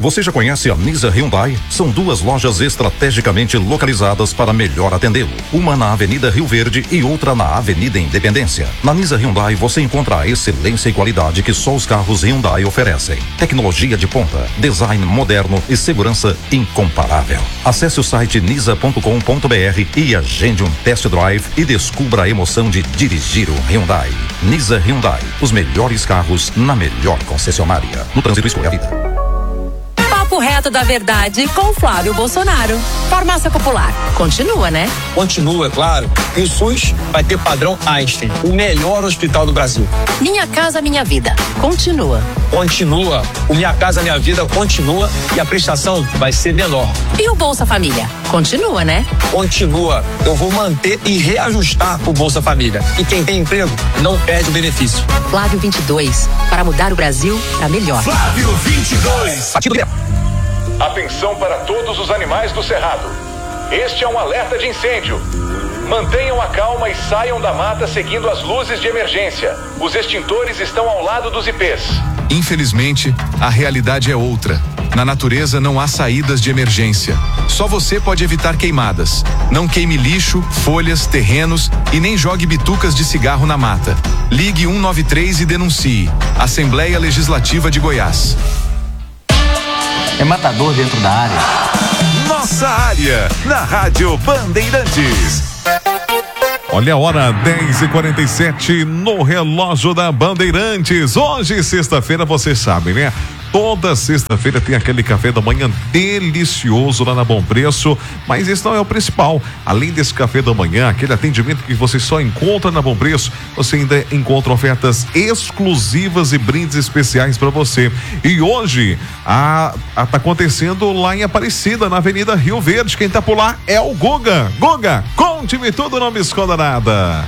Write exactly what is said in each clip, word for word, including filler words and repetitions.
Você já conhece a Nisa Hyundai? São duas lojas estrategicamente localizadas para melhor atendê-lo. Uma na Avenida Rio Verde e outra na Avenida Independência. Na Nisa Hyundai você encontra a excelência e qualidade que só os carros Hyundai oferecem. Tecnologia de ponta, design moderno e segurança incomparável. Acesse o site nisa ponto com ponto br e agende um test drive e descubra a emoção de dirigir um Hyundai. Nisa Hyundai, os melhores carros na melhor concessionária. No trânsito, escolha a vida. Papo reto da verdade com Flávio Bolsonaro. Farmácia Popular. Continua, né? Continua, claro. E o SUS vai ter padrão Einstein, o melhor hospital do Brasil. Minha Casa Minha Vida. Continua. Continua. O Minha Casa Minha Vida continua e a prestação vai ser menor. E o Bolsa Família? Continua, né? Continua. Eu vou manter e reajustar o Bolsa Família. E quem tem emprego não perde o benefício. Flávio vinte e dois. Para mudar o Brasil para melhor. Flávio vinte e dois. Partido Atenção para todos os animais do cerrado. Este é um alerta de incêndio. Mantenham a calma e saiam da mata seguindo as luzes de emergência. Os extintores estão ao lado dos ipês. Infelizmente, a realidade é outra. Na natureza não há saídas de emergência. Só você pode evitar queimadas. Não queime lixo, folhas, terrenos e nem jogue bitucas de cigarro na mata. Ligue um nove três e denuncie. Assembleia Legislativa de Goiás. É matador dentro da área. Nossa área, na Rádio Bandeirantes. Olha a hora, dez e quarenta e sete no relógio da Bandeirantes. Hoje, sexta-feira, vocês sabem, né? Toda sexta-feira tem aquele café da manhã delicioso lá na Bom Preço, mas esse não é o principal. Além desse café da manhã, aquele atendimento que você só encontra na Bom Preço, você ainda encontra ofertas exclusivas e brindes especiais para você. E hoje, a, a, tá acontecendo lá em Aparecida, na Avenida Rio Verde. Quem tá por lá é o Guga. Guga, conte-me tudo, não me esconda nada.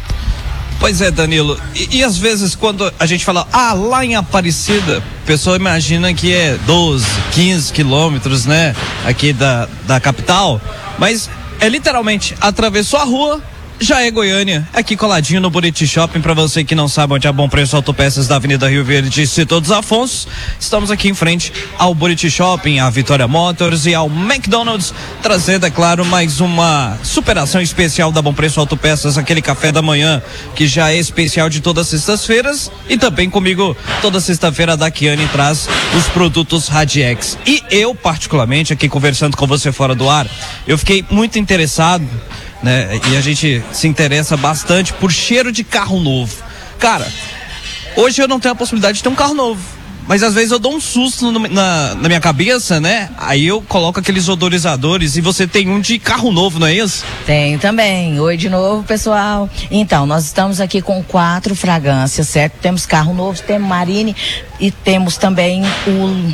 Pois é, Danilo, e, e às vezes quando a gente fala, ah, lá em Aparecida, a pessoa imagina que é doze, quinze quilômetros, né, aqui da, da capital, mas é literalmente, atravessou a rua, já é Goiânia, aqui coladinho no Buriti Shopping. Pra você que não sabe onde é Bom Preço, Autopeças da Avenida Rio Verde, Setor dos Afonsos, estamos aqui em frente ao Buriti Shopping, à Vitória Motors e ao McDonald's, trazendo, é claro, mais uma superação especial da Bom Preço Autopeças, aquele café da manhã que já é especial de todas as sextas-feiras, e também comigo toda sexta-feira a Daquiane traz os produtos Radiex. E eu, particularmente, aqui conversando com você fora do ar, eu fiquei muito interessado, né? E a gente se interessa bastante por cheiro de carro novo. Cara, hoje eu não tenho a possibilidade de ter um carro novo, mas às vezes eu dou um susto no, na, na minha cabeça, né? Aí eu coloco aqueles odorizadores e você tem um de carro novo, não é isso? Tenho também. Oi de novo, pessoal. Então, nós estamos aqui com quatro fragrâncias, certo? Temos carro novo, temos Marine e temos também o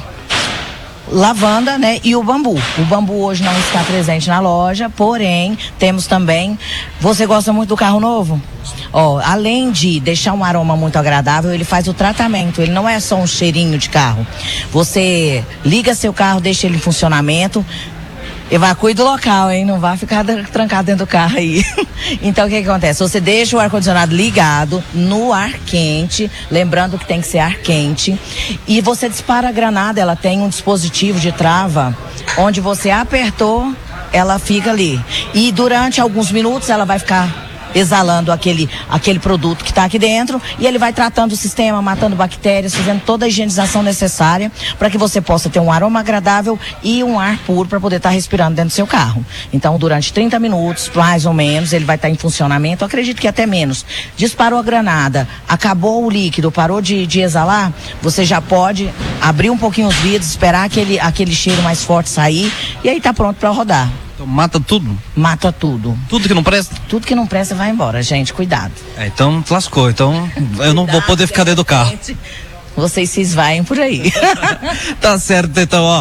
lavanda, né? E o bambu. O bambu hoje não está presente na loja, porém, temos também... Você gosta muito do carro novo? Ó, além de deixar um aroma muito agradável, ele faz o tratamento. Ele não é só um cheirinho de carro. Você liga seu carro, deixa ele em funcionamento, evacue do local, hein? Não vai ficar trancado dentro do carro aí. Então, o que que acontece? Você deixa o ar-condicionado ligado no ar quente, lembrando que tem que ser ar quente, e você dispara a granada. Ela tem um dispositivo de trava, onde você apertou, ela fica ali. E durante alguns minutos ela vai ficar exalando aquele, aquele produto que está aqui dentro, e ele vai tratando o sistema, matando bactérias, fazendo toda a higienização necessária para que você possa ter um aroma agradável e um ar puro para poder estar tá respirando dentro do seu carro. Então, durante trinta minutos, mais ou menos, ele vai estar tá em funcionamento. Eu acredito que até menos. Disparou a granada, acabou o líquido, parou de, de exalar, você já pode abrir um pouquinho os vidros, esperar aquele, aquele cheiro mais forte sair, e aí tá pronto para rodar. Então, mata tudo? Mata tudo. Tudo que não presta? Tudo que não presta vai embora, gente, cuidado. É, então lascou, então eu não vou poder ficar dentro do carro. Vocês se esvaem por aí. Tá certo, então, ó.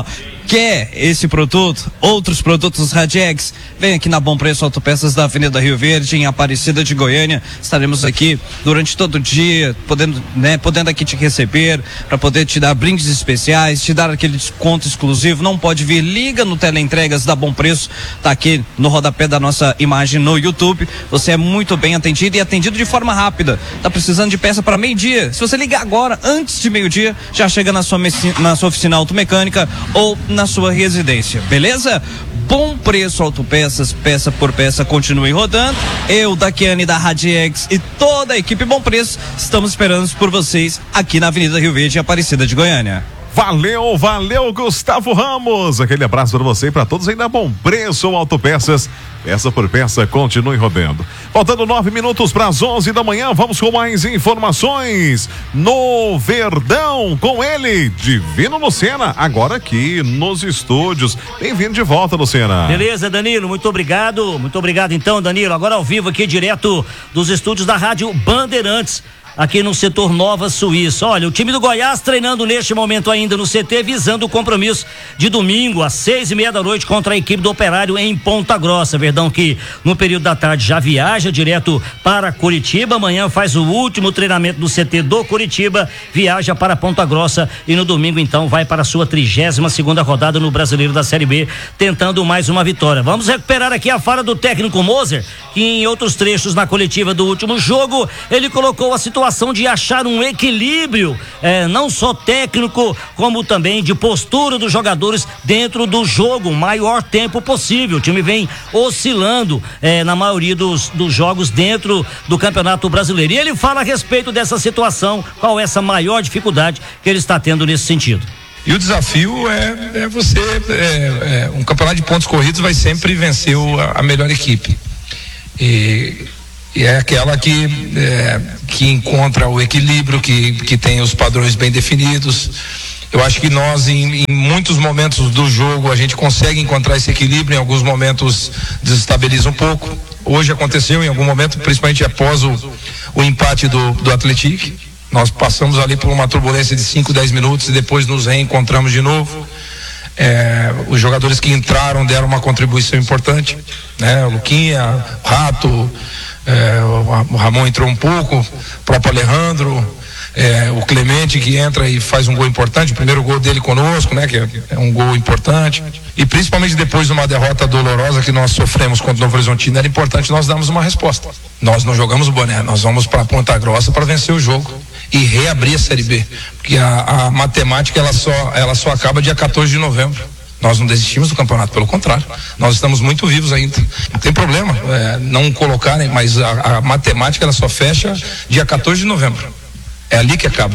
Quer esse produto, outros produtos Rajex, vem aqui na Bom Preço Autopeças da Avenida Rio Verde, em Aparecida de Goiânia. Estaremos aqui durante todo o dia, podendo, né, podendo aqui te receber, para poder te dar brindes especiais, te dar aquele desconto exclusivo. Não pode vir, liga no Teleentregas da Bom Preço, tá aqui no rodapé da nossa imagem no YouTube. Você é muito bem atendido e atendido de forma rápida. Tá precisando de peça para meio-dia? Se você ligar agora, antes de meio-dia, já chega na sua, na sua oficina automecânica ou na sua residência, beleza? Bom Preço Autopeças, peça por peça, continue rodando. Eu, Daquiane da Radiex e toda a equipe Bom Preço estamos esperando por vocês aqui na Avenida Rio Verde, Aparecida de Goiânia. Valeu, valeu, Gustavo Ramos. Aquele abraço para você e para todos aí na Bom Preço Autopeças. Peça por peça, continue rodando. Faltando nove minutos para as onze da manhã, vamos com mais informações no Verdão com ele, Divino Lucena, agora aqui nos estúdios. Bem-vindo de volta, Lucena. Beleza, Danilo, muito obrigado. Muito obrigado então, Danilo. Agora ao vivo aqui, direto dos estúdios da Rádio Bandeirantes, aqui no setor Nova Suíça. Olha, o time do Goiás treinando neste momento ainda no C T, visando o compromisso de domingo às seis e meia da noite contra a equipe do Operário em Ponta Grossa. Verdão que no período da tarde já viaja direto para Curitiba, amanhã faz o último treinamento do C T do Curitiba, viaja para Ponta Grossa e no domingo então vai para a sua trigésima segunda rodada no Brasileiro da Série B, tentando mais uma vitória. Vamos recuperar aqui a fala do técnico Moser, que em outros trechos na coletiva do último jogo, ele colocou a situação de achar um equilíbrio, eh, não só técnico, como também de postura dos jogadores dentro do jogo, o maior tempo possível. O time vem oscilando eh, na maioria dos, dos jogos dentro do Campeonato Brasileiro. E ele fala a respeito dessa situação, qual é essa maior dificuldade que ele está tendo nesse sentido. E o desafio é, é você, é, é, um campeonato de pontos corridos vai sempre vencer o, a melhor equipe. E E é aquela que, é, que encontra o equilíbrio, que, que tem os padrões bem definidos. Eu acho que nós, em, em muitos momentos do jogo, a gente consegue encontrar esse equilíbrio, em alguns momentos desestabiliza um pouco. Hoje aconteceu em algum momento, principalmente após o, o empate do, do Atlético. Nós passamos ali por uma turbulência de cinco, dez minutos e depois nos reencontramos de novo. É, os jogadores que entraram deram uma contribuição importante, né? O Luquinha, o Rato, É, o Ramon entrou um pouco, o próprio Alejandro, é, o Clemente que entra e faz um gol importante, o primeiro gol dele conosco, né? Que é, é um gol importante, e principalmente depois de uma derrota dolorosa que nós sofremos contra o Novo Horizontino, era importante nós darmos uma resposta. Nós não jogamos o boné, nós vamos para Ponta Grossa para vencer o jogo e reabrir a Série B, porque a, a matemática ela só, ela só acaba dia quatorze de novembro. Nós não desistimos do campeonato, pelo contrário, nós estamos muito vivos ainda. Não tem problema é, não colocarem, mas a, a matemática ela só fecha dia quatorze de novembro. É ali que acaba.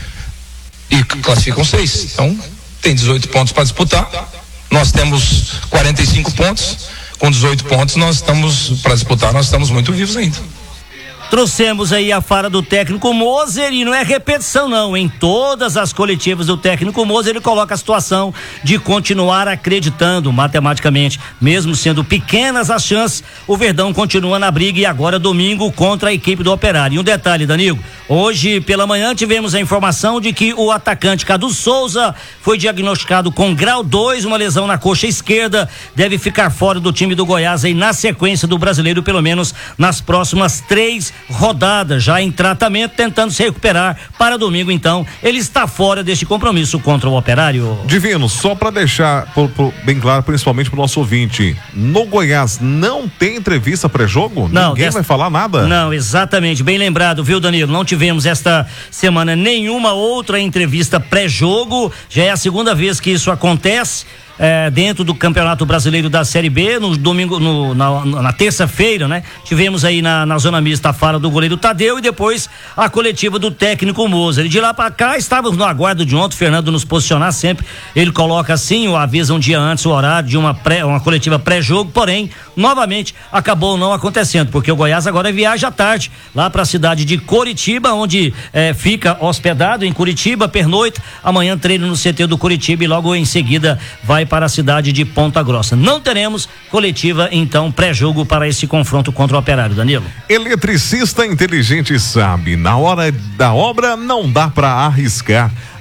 E classificam seis. Então, tem dezoito pontos para disputar. Nós temos quarenta e cinco pontos. Com dezoito pontos, nós estamos para disputar, nós estamos muito vivos ainda. Trouxemos aí a fala do técnico Moser e não é repetição não, em todas as coletivas do técnico Moser ele coloca a situação de continuar acreditando matematicamente, mesmo sendo pequenas as chances, o Verdão continua na briga e agora domingo contra a equipe do Operário. E um detalhe, Danilo, hoje pela manhã tivemos a informação de que o atacante Cadu Souza foi diagnosticado com grau dois, uma lesão na coxa esquerda, deve ficar fora do time do Goiás aí na sequência do Brasileiro, pelo menos nas próximas três rodada, já em tratamento, tentando se recuperar para domingo. Então ele está fora deste compromisso contra o Operário. Divino, só para deixar por, por, bem claro, principalmente para o nosso ouvinte, no Goiás não tem entrevista pré-jogo? Não, ninguém desta... vai falar nada? Não, exatamente, bem lembrado, viu, Danilo? Não tivemos esta semana nenhuma outra entrevista pré-jogo, já é a segunda vez que isso acontece. É, dentro do Campeonato Brasileiro da Série B, no domingo, no, na, na terça-feira, né? Tivemos aí na, na zona mista a fala do goleiro Tadeu e depois a coletiva do técnico Moser. E de lá para cá estávamos no aguardo de ontem, o Fernando nos posicionar sempre. Ele coloca assim, ou avisa um dia antes o horário de uma, pré, uma coletiva pré-jogo, porém, novamente acabou não acontecendo, porque o Goiás agora viaja à tarde lá para a cidade de Curitiba, onde é, fica hospedado em Curitiba, pernoita. Amanhã treina no C T do Curitiba e logo em seguida vai para a cidade de Ponta Grossa. Não teremos coletiva, então, pré-jogo para esse confronto contra o Operário, Danilo. Eletricista inteligente sabe, na hora da obra não dá para arriscar.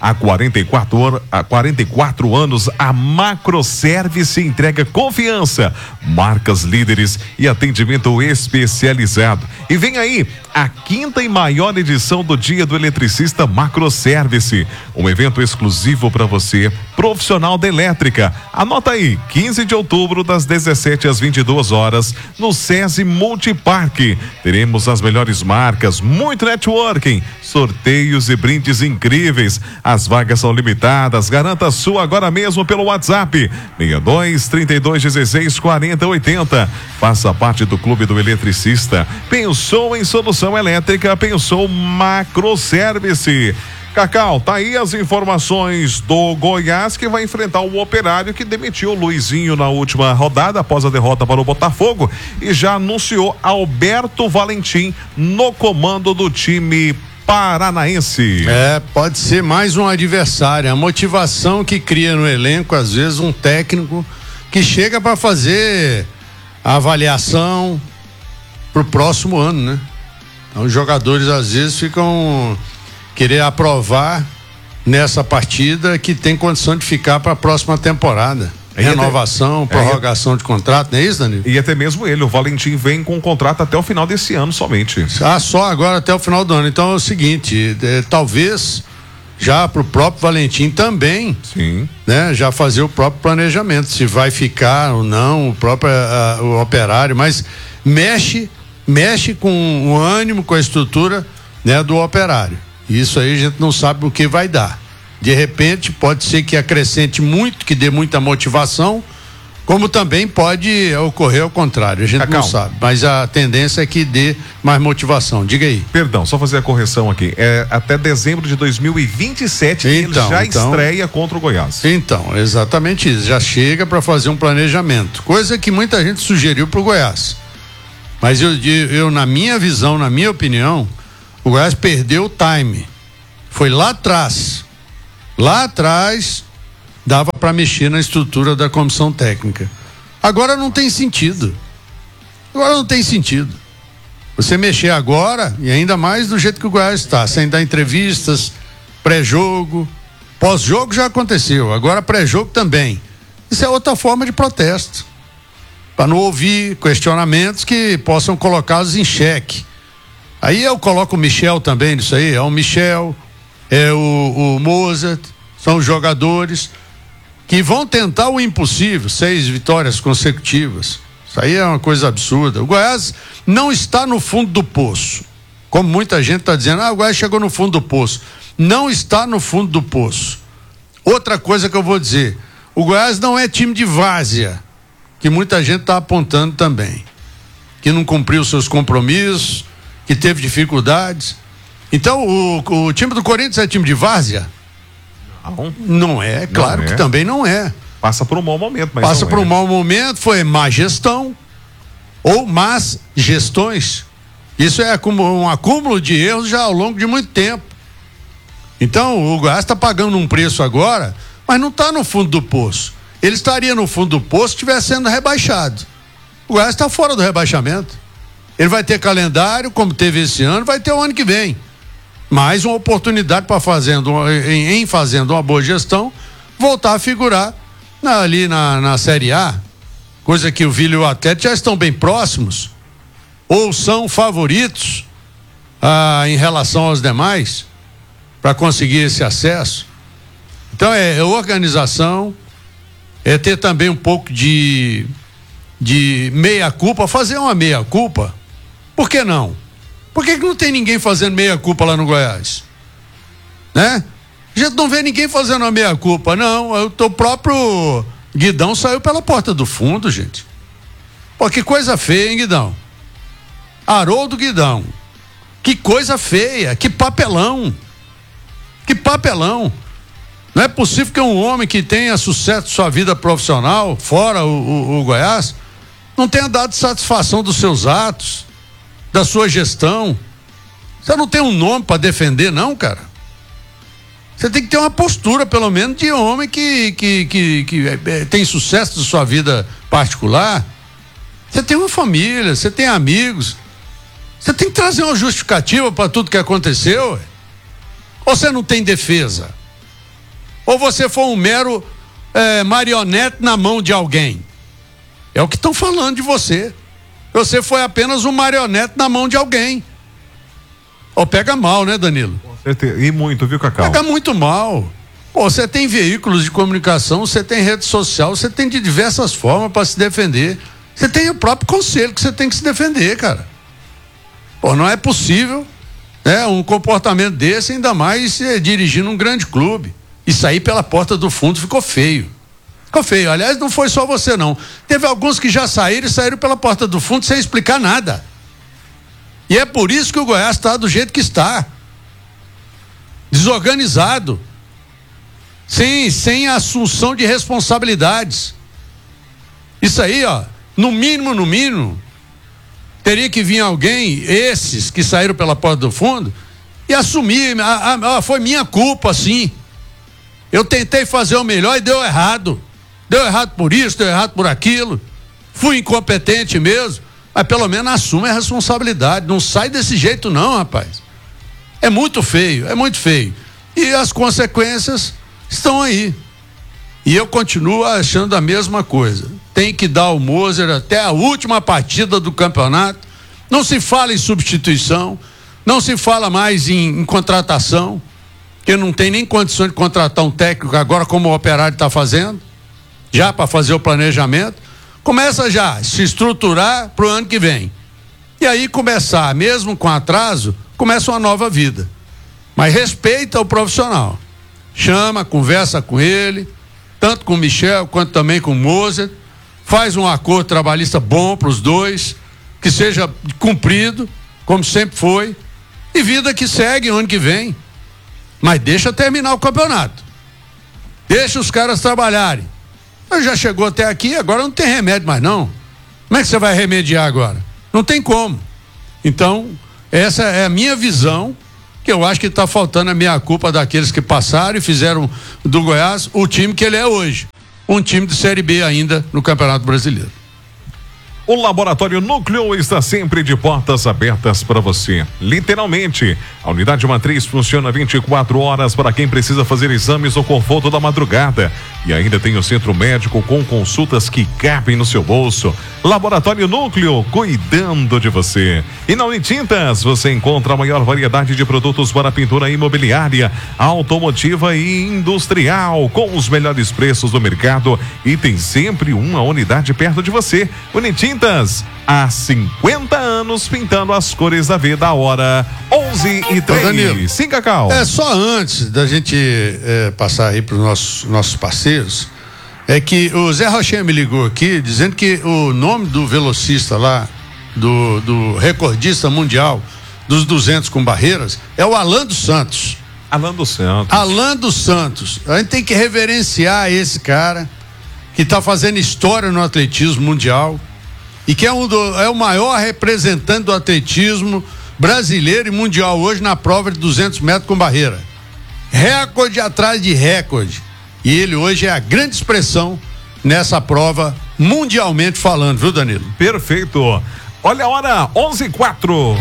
Há quarenta e quatro, or, há quarenta e quatro anos, a Macroservice entrega confiança, marcas líderes e atendimento especializado. E vem aí a quinta e maior edição do Dia do Eletricista Macroservice, um evento exclusivo para você, profissional da elétrica. Anota aí, quinze de outubro, das dezessete às vinte e duas horas, no SESI Multiparque. Teremos as melhores marcas, muito networking, sorteios e brindes incríveis. As vagas são limitadas, garanta a sua agora mesmo pelo WhatsApp seis dois, trinta e dois, dezesseis, quarenta, oitenta. Faça parte do Clube do Eletricista. Pensou em solução elétrica, pensou Macroservice. Cacau, tá aí as informações do Goiás, que vai enfrentar o Operário, que demitiu o Luizinho na última rodada após a derrota para o Botafogo e já anunciou Alberto Valentim no comando do time paranaense. É, pode ser mais um adversário. A motivação que cria no elenco, às vezes, um técnico que chega para fazer a avaliação pro próximo ano, né? Então, os jogadores às vezes ficam querer aprovar nessa partida que tem condição de ficar para a próxima temporada. E renovação, até, prorrogação é, de contrato, não é isso, Danilo? E até mesmo ele, o Valentim, vem com um contrato até o final desse ano somente. Ah, só agora até o final do ano. Então é o seguinte, é, talvez já para o próprio Valentim também, sim, né, já fazer o próprio planejamento, se vai ficar ou não, o próprio a, o Operário, mas mexe, mexe com o ânimo, com a estrutura, né, do Operário. Isso aí a gente não sabe o que vai dar. De repente pode ser que acrescente muito, que dê muita motivação, como também pode ocorrer ao contrário, a gente Cacau. não sabe, mas a tendência é que dê mais motivação. Diga aí. Perdão, só fazer a correção aqui, é até dezembro de dois mil e vinte e sete então, ele já então, estreia contra o Goiás. Então, exatamente isso, já chega para fazer um planejamento, coisa que muita gente sugeriu pro Goiás, mas eu, eu, eu na minha visão, na minha opinião, o Goiás perdeu o time, foi lá atrás, lá atrás dava para mexer na estrutura da comissão técnica. Agora não tem sentido. Agora não tem sentido. Você mexer agora, e ainda mais do jeito que o Goiás está, sem dar entrevistas, pré-jogo, pós-jogo já aconteceu, agora pré-jogo também. Isso é outra forma de protesto. Para não ouvir questionamentos que possam colocá-los em xeque. Aí eu coloco o Michel também nisso aí, é o Michel, é o, o Mozart, são os jogadores que vão tentar o impossível, seis vitórias consecutivas. Isso aí é uma coisa absurda. O Goiás não está no fundo do poço, como muita gente está dizendo, ah, o Goiás chegou no fundo do poço. Não está no fundo do poço. Outra coisa que eu vou dizer, o Goiás não é time de várzea, que muita gente está apontando também, que não cumpriu seus compromissos, que teve dificuldades. Então o, o time do Corinthians é time de várzea? Não, não é, claro não é. que também não é. Passa por um mau momento, mas Passa por é. um mau momento, foi má gestão ou más gestões. Isso é um acúmulo de erros já ao longo de muito tempo. Então o Goiás está pagando um preço agora, mas não está no fundo do poço. Ele estaria no fundo do poço se estivesse sendo rebaixado. O Goiás está fora do rebaixamento. Ele vai ter calendário, como teve esse ano, vai ter o ano que vem. Mais uma oportunidade para fazendo em, em fazendo uma boa gestão, voltar a figurar na, ali na, na Série A, coisa que o Vila e o Atlético já estão bem próximos, ou são favoritos ah, em relação aos demais, para conseguir esse acesso. Então é, é organização, é ter também um pouco de, de meia-culpa, fazer uma meia-culpa. Por que não? Por que que não tem ninguém fazendo meia-culpa lá no Goiás? Né? A gente não vê ninguém fazendo uma meia-culpa, não. O próprio Guidão saiu pela porta do fundo, gente. Pô, que coisa feia, hein, Guidão? Haroldo Guidão. Que coisa feia, que papelão. Que papelão. Não é possível que um homem que tenha sucesso em sua vida profissional, fora o, o, o Goiás, não tenha dado satisfação dos seus atos, da sua gestão. Você não tem um nome para defender, não, cara? Você tem que ter uma postura, pelo menos, de homem que, que, que, que é, tem sucesso de sua vida particular. Você tem uma família, você tem amigos. Você tem que trazer uma justificativa para tudo que aconteceu. Ou você não tem defesa? ou você foi um mero é, marionete na mão de alguém. É o que estão falando de você. Você foi apenas um marionete na mão de alguém. Ou pega mal, né, Danilo? E muito, viu, Cacau? Pega muito mal. Pô, você tem veículos de comunicação, você tem rede social, você tem de diversas formas para se defender. Você tem o próprio conselho que você tem que se defender, cara. Pô, não é possível, né, um comportamento desse, ainda mais eh, dirigindo um grande clube. E sair pela porta do fundo ficou feio. Ficou feio. Aliás, não foi só você, não. Teve alguns que já saíram e saíram pela porta do fundo sem explicar nada. E é por isso que o Goiás está do jeito que está. Desorganizado. Sem, sem assunção de responsabilidades. Isso aí, ó, no mínimo, no mínimo, teria que vir alguém, esses que saíram pela porta do fundo, e assumir, a, a, a, foi minha culpa, sim. Eu tentei fazer o melhor e deu errado. Deu errado por isso, deu errado por aquilo. Fui incompetente mesmo, mas pelo menos assume a responsabilidade. Não sai desse jeito não, rapaz. É muito feio, é muito feio. E as consequências estão aí. E eu continuo achando a mesma coisa. Tem que dar o Moser até a última partida do campeonato. Não se fala em substituição, não se fala mais em, em contratação, que não tem nem condição de contratar um técnico agora, como o Operário está fazendo, já para fazer o planejamento. Começa já a se estruturar para o ano que vem. E aí começar, mesmo com atraso, começa uma nova vida. Mas respeita o profissional. Chama, conversa com ele, tanto com o Michel quanto também com o Moser. Faz um acordo trabalhista bom para os dois, que seja cumprido, como sempre foi, e vida que segue o ano que vem. Mas deixa terminar o campeonato. Deixa os caras trabalharem. Mas já chegou até aqui, agora não tem remédio mais não. Como é que você vai remediar agora? Não tem como. Então, essa é a minha visão, que eu acho que está faltando a minha culpa daqueles que passaram e fizeram do Goiás o time que ele é hoje. Um time de Série B ainda no Campeonato Brasileiro. O Laboratório Núcleo está sempre de portas abertas para você. Literalmente, a unidade matriz funciona vinte e quatro horas para quem precisa fazer exames no conforto da madrugada. E ainda tem o centro médico com consultas que cabem no seu bolso. Laboratório Núcleo, cuidando de você. E na Unitintas, você encontra a maior variedade de produtos para pintura imobiliária, automotiva e industrial, com os melhores preços do mercado, e tem sempre uma unidade perto de você. Unitintas, há cinquenta anos pintando as cores da vida. A hora onze e três. Sim, Cacau. É, só antes da gente é, passar aí para os nossos, nossos parceiros, é que o Zé Rochinha me ligou aqui dizendo que o nome do velocista lá, do, do recordista mundial dos duzentos com barreiras, é o Alan dos Santos. Alan dos Santos. Alan dos Santos. A gente tem que reverenciar esse cara que está fazendo história no atletismo mundial e que é, um do, é o maior representante do atletismo brasileiro e mundial hoje na prova de duzentos metros com barreira. Recorde atrás de recorde. E ele hoje é a grande expressão nessa prova, mundialmente falando, viu, Danilo? Perfeito. Olha a hora, onze e quatro.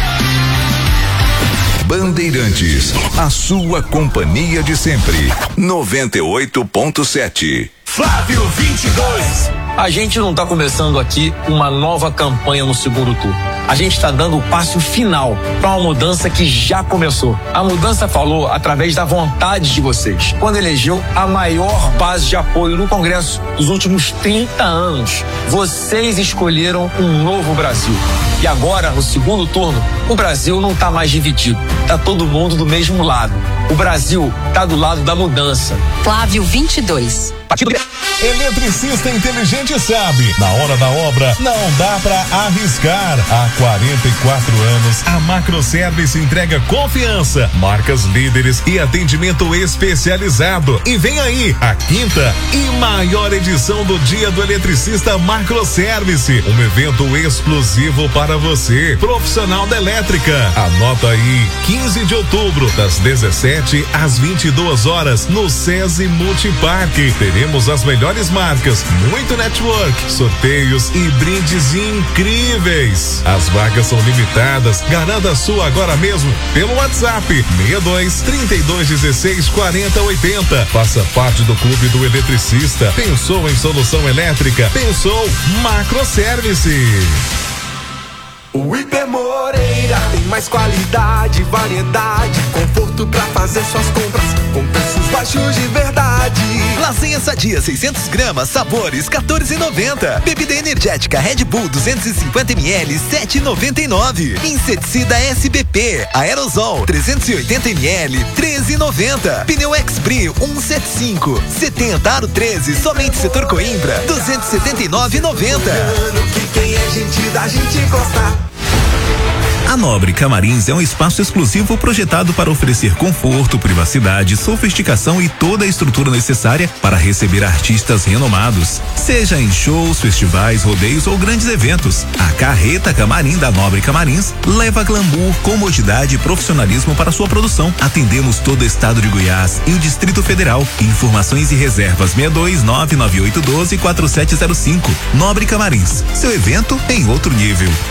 Bandeirantes, a sua companhia de sempre. noventa e oito ponto sete. Flávio vinte e dois. A gente não está começando aqui uma nova campanha no segundo turno. A gente está dando o passo final para uma mudança que já começou. A mudança falou através da vontade de vocês, quando elegeu a maior base de apoio no Congresso dos últimos trinta anos. Vocês escolheram um novo Brasil. E agora, no segundo turno, o Brasil não está mais dividido. Está todo mundo do mesmo lado. O Brasil está do lado da mudança. Flávio vinte e dois. Eletricista inteligente sabe, na hora da obra não dá pra arriscar. Há quarenta e quatro anos, a Macroservice entrega confiança, marcas líderes e atendimento especializado. E vem aí a quinta e maior edição do Dia do Eletricista Macroservice, um evento exclusivo para você, profissional da elétrica. Anota aí, quinze de outubro, das dezessete às vinte e duas horas, no SESI Multiparque. Teremos as melhores melhores marcas, muito network, sorteios e brindes incríveis. As vagas são limitadas. Garanta a sua agora mesmo pelo WhatsApp seis dois, trinta e dois, dezesseis, quarenta, oitenta. Faça parte do clube do eletricista. Pensou em solução elétrica? Pensou Macroservice. O Hiper Moreira tem mais qualidade, variedade, conforto pra fazer suas compras com preços baixos de verdade. Lasanha sadia seiscentos gramas, sabores quatorze e noventa. Bebida energética Red Bull duzentos e cinquenta mililitros, sete e noventa e nove. Inseticida S B P Aerosol trezentos e oitenta mililitros, treze e noventa. Pneu X-Bri cento e setenta e cinco, setenta Aro treze, somente setor Coimbra, duzentos e setenta e nove e noventa. Que quem é gente da gente gosta. A Nobre Camarins é um espaço exclusivo projetado para oferecer conforto, privacidade, sofisticação e toda a estrutura necessária para receber artistas renomados. Seja em shows, festivais, rodeios ou grandes eventos, a Carreta Camarim da Nobre Camarins leva glamour, comodidade e profissionalismo para sua produção. Atendemos todo o estado de Goiás e o Distrito Federal. Informações e reservas seis dois nove nove oito um dois quatro sete zero cinco. Nobre Camarins, seu evento em outro nível.